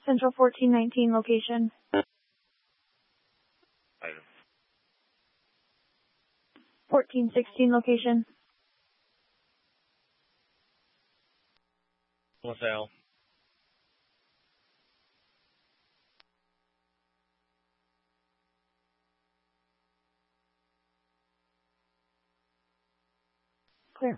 Central 1419 location. Item. 1416 location. LaSalle. Clear.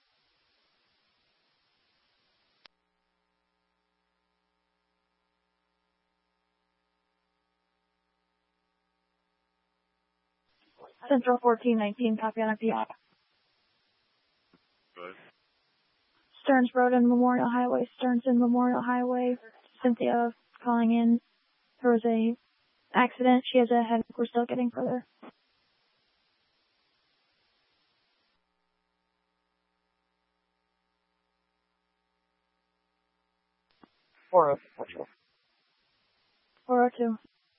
Central 1419, copy on a PI. Good. Stearns Road and Memorial Highway, Stearns and Memorial Highway. Cynthia calling in. There was a accident. She has a head. We're still getting further. Four. 402.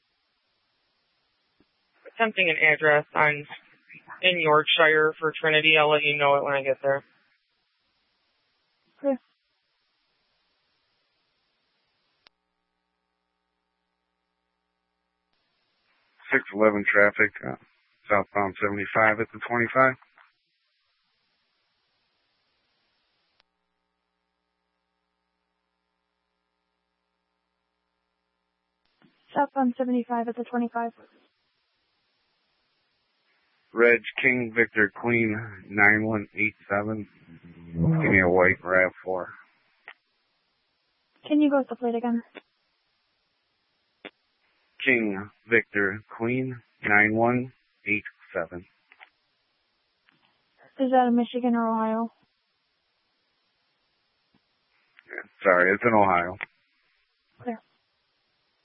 Attempting an address in Yorkshire for Trinity. I'll let you know it when I get there. Clear. Six 11 traffic, southbound 75 at the 25. Southbound 75 at the 25. Reg King Victor Queen 9187. Give me a white RAV4. Can you go with the plate again? King Victor Queen 9187. Is that in Michigan or Ohio? Yeah, sorry, it's in Ohio. Clear.